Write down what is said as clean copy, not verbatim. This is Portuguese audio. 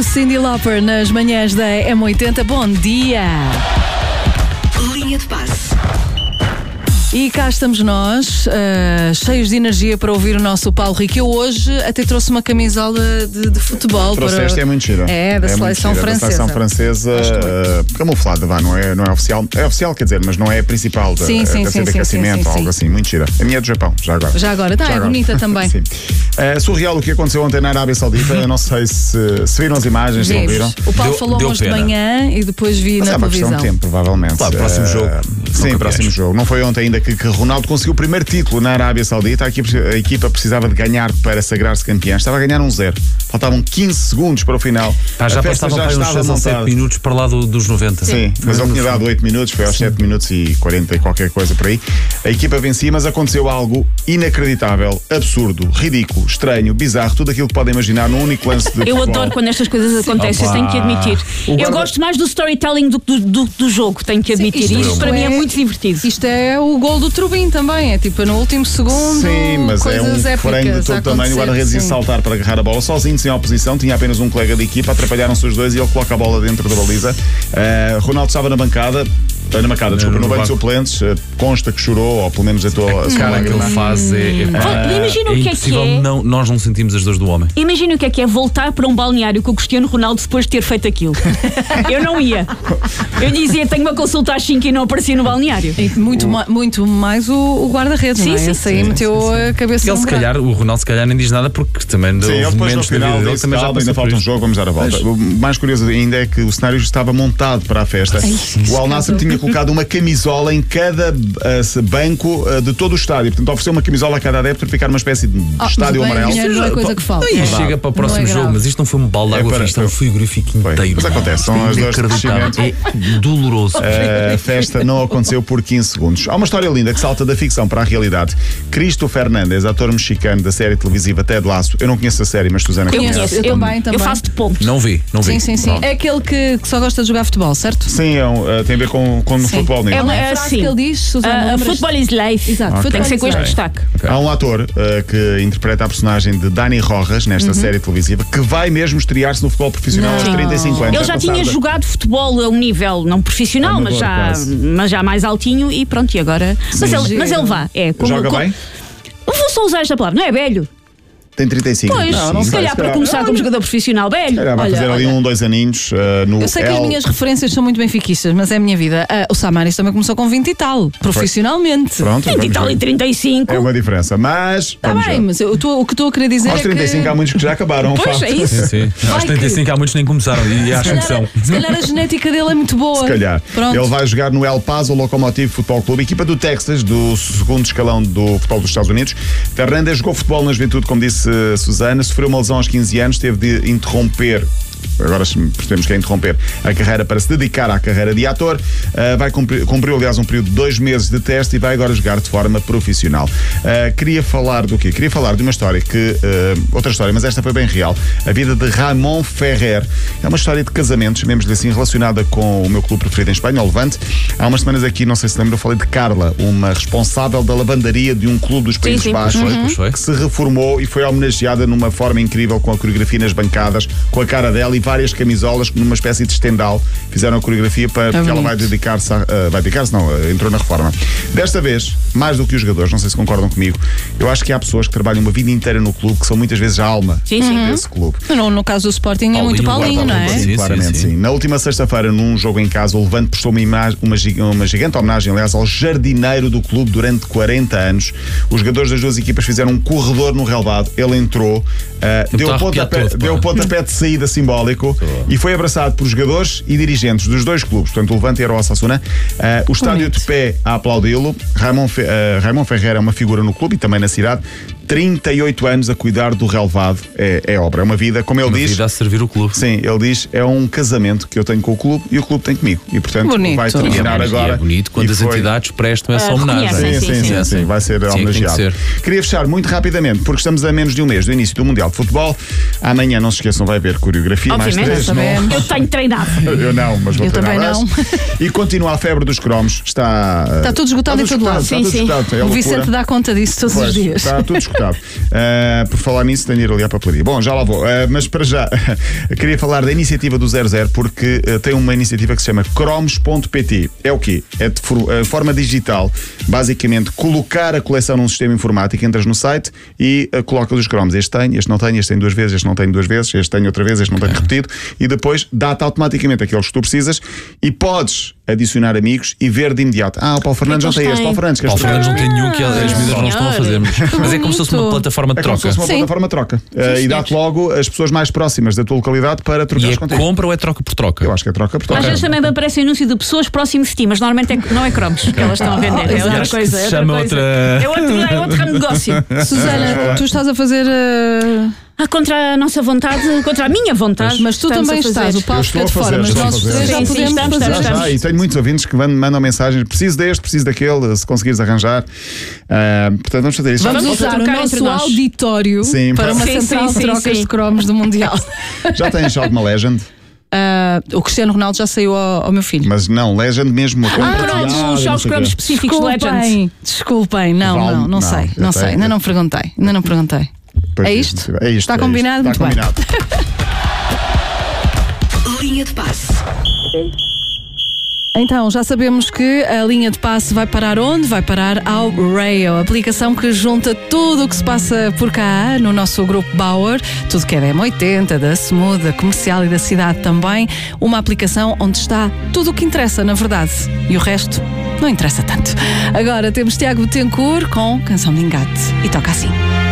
Cyndi Lauper nas manhãs da M80. Bom dia! Linha de passe. E cá estamos nós, cheios de energia para ouvir o nosso Paulo Rico. Eu hoje até trouxe uma camisola de futebol. Trouxeste, é muito gira. É, da seleção francesa. Da seleção francesa, camuflada, não é oficial. É oficial, quer dizer, mas não é a principal. Deve ser de aquecimento ou algo assim, muito gira. A minha é do Japão, já agora. Já agora, é bonita também. Sim. Surreal o que aconteceu ontem na Arábia Saudita. Eu não sei se viram as imagens, se não viram. O Paulo falou hoje de manhã e depois vi na televisão. É uma questão de tempo, provavelmente. Claro, próximo jogo. Sim, próximo jogo. Não foi ontem ainda que Ronaldo conseguiu o primeiro título na Arábia Saudita. A equipa precisava de ganhar para sagrar-se campeã. Estava a ganhar 1-0. Faltavam 15 segundos para o final. Já passavam para uns 6 ou 7 minutos para lá dos 90. Sim, mas ele tinha dado 8 minutos, foi aos 7 minutos e 40 e qualquer coisa por aí. A equipa vencia, mas aconteceu algo inacreditável, absurdo, ridículo, estranho, bizarro, tudo aquilo que podem imaginar num único lance de Eu futebol. adoro quando estas coisas acontecem, tenho que admitir. Eu gosto mais do storytelling do jogo, tenho que admitir. Isto para mim é muito divertido. Isto é o gol do Trubin também, é tipo no último segundo. Sim, mas é um frango de todo tamanho. O guarda-redes ia saltar para agarrar a bola sozinho, sem oposição. Tinha apenas um colega de equipa, atrapalharam-se os dois e ele coloca a bola dentro da baliza. Ronaldo estava na bancada. No banco de suplentes, consta que chorou, ou pelo menos a cara que ele faz Imagina o que impossível é que é. Nós não sentimos as dores do homem. Imagina o que é voltar para um balneário com o Cristiano Ronaldo depois de ter feito aquilo. Eu não ia. Eu dizia, tenho uma consulta às 5 e não aparecia no balneário. E muito mais o guarda-redes, não é? Esse aí meteu a cabeça ele, no buraco. O Ronaldo se calhar nem diz nada porque também ele depois no final dele também já ainda falta um jogo, vamos dar a volta. O mais curioso ainda é que o cenário estava montado para a festa. O Al Nassr tinha colocado uma camisola em cada banco de todo o estádio. Portanto, ofereceu uma camisola a cada adepto para ficar uma espécie de estádio amarelo. Não é coisa que falta. Chega para o próximo jogo, mas isto não foi um balde de água fria, isto é um frigorífico inteiro. Mas acontece, são as dores de crescimento. É doloroso. A festa não aconteceu por 15 segundos. Há uma história linda que salta da ficção para a realidade. Cristo Fernández, ator mexicano da série televisiva Ted Lasso. Eu não conheço a série, mas Susana conhece. Eu também. Eu faço de ponto. Não vi. Sim. É aquele que só gosta de jogar futebol, certo? Sim, tem a ver com o futebol. A frase que ele diz, Susana, Futebol is life. Exato, tem que ser com este destaque. Há um ator que interpreta a personagem de Dani Rojas nesta série televisiva que vai mesmo estrear-se no futebol profissional aos 35 anos. Ele já tinha jogado futebol a um nível não profissional, mas já mais altinho e pronto, e agora. Mas ele vá. Joga bem? Vou só usar esta palavra, não é velho? Tem 35. Pois, se calhar para começar como jogador profissional velho. Vai fazer ali 2 aninhos no Eu sei que as minhas referências são muito benfiquistas, mas é a minha vida. O Samaris também começou com 20 e tal, profissionalmente. Pronto, 20 e tal e 35. É uma diferença, mas. Está bem, mas o que estou a querer dizer aos 35 há muitos que já acabaram. Pois é isso. Sim. Aos 35 há muitos que nem começaram e acham que são. Se calhar a genética dele é muito boa. Se calhar. Pronto. Ele vai jogar no El Paso Locomotive Futebol Clube, equipa do Texas, do segundo escalão do futebol dos Estados Unidos. Fernandes jogou futebol na juventude, como disse Susana. Sofreu uma lesão aos 15 anos, teve de interromper. Agora percebemos que é interromper a carreira para se dedicar à carreira de ator. Cumpriu, aliás, um período de 2 meses de teste e vai agora jogar de forma profissional. Queria falar do quê? Queria falar de uma história outra história, mas esta foi bem real. A vida de Ramon Ferrer. É uma história de casamento, chamemos-lhe assim, relacionada com o meu clube preferido em Espanha, o Levante. Há umas semanas aqui, não sei se lembra, eu falei de Carla, uma responsável da lavandaria de um clube dos Países Baixos, que se reformou e foi homenageada numa forma incrível, com a coreografia nas bancadas, com a cara dela e várias camisolas numa espécie de estendal. Fizeram a coreografia porque ela vai dedicar-se entrou na reforma. Desta vez, mais do que os jogadores, não sei se concordam comigo, eu acho que há pessoas que trabalham uma vida inteira no clube que são muitas vezes a alma desse clube. No caso do Sporting é muito Paulinho, não é? Sim, claramente sim. Na última sexta-feira, num jogo em casa, o Levante prestou uma gigante homenagem, aliás, ao jardineiro do clube durante 40 anos. Os jogadores das duas equipas fizeram um corredor no relvado. Ele entrou, deu pontapé de saída simbólico e foi abraçado por jogadores e dirigentes dos dois clubes, portanto o Levante era o Osasuna. O estádio de pé a aplaudi-lo. Ramon Ferrer é uma figura no clube e também na cidade. 38 anos a cuidar do relvado é obra, é uma vida, como ele diz. Uma vida a servir o clube. Sim, ele diz, é um casamento que eu tenho com o clube e o clube tem comigo. E portanto vai terminar agora. É bonito quando as entidades prestam essa homenagem. Sim, vai ser homenageado. Queria fechar muito rapidamente, porque estamos a menos de um mês do início do Mundial de Futebol. Amanhã, não se esqueçam, vai haver coreografia. Obviamente, mais 3. Eu tenho treinado. Eu não, mas vou treinar mais. E continua a febre dos cromos. Está tudo esgotado em todo lado. Sim. O Vicente dá conta disso todos os dias. Está tudo esgotado. escutado. Por falar nisso, tenho de ir ali à papelaria. Bom, já lá vou. Mas para já, queria falar da iniciativa do 00, porque tem uma iniciativa que se chama cromos.pt. É o quê? É de forma digital. Basicamente, colocar a coleção num sistema informático, entras no site e colocas os cromos. Este tem, este não tem, este tem 2 vezes, este não tem 2 vezes, este tem outra vez, este não tem repetido, e depois dá-te automaticamente aqueles que tu precisas e podes adicionar amigos e ver de imediato. O Paulo Fernandes não tem este, Paulo Fernandes não tem nenhum, que as miúdas não estão a fazer. Mas é como se fosse uma plataforma de troca. É como se fosse uma plataforma de troca. E dá-te logo as pessoas mais próximas da tua localidade para trocar contigo. Compra ou é troca por troca? Eu acho que é troca por troca. Às vezes também me aparece o anúncio de pessoas próximas de ti, mas normalmente não é cromos que elas estão a vender. É outra coisa. É outro ramo de negócio. Susana, tu estás a fazer. Contra a nossa vontade, contra a minha vontade. Mas tu também estás, o Paulo fica de fora, mas nós três já podemos fazer. E tenho muitos ouvintes que mandam mensagens: preciso deste, preciso daquele, se conseguires arranjar. Portanto, vamos fazer isso. Vamos usar o nosso auditório para uma central de trocas de cromos do Mundial. Já tens alguma Legend? O Cristiano Ronaldo já saiu ao meu filho. Mas não, Legend mesmo. Uns jogos cromos específicos de Legend. Desculpem, não sei, ainda não perguntei. É isto? Está combinado? Muito bem. Linha de passe. Então, já sabemos que a linha de passe vai parar onde? Vai parar ao Rail, aplicação que junta tudo o que se passa por cá no nosso grupo Bauer, tudo que é da M80, da Smooth, da Comercial e da Cidade também. Uma aplicação onde está tudo o que interessa, na verdade. E o resto não interessa tanto. Agora temos Tiago Betancourt com Canção de Engate. E toca assim.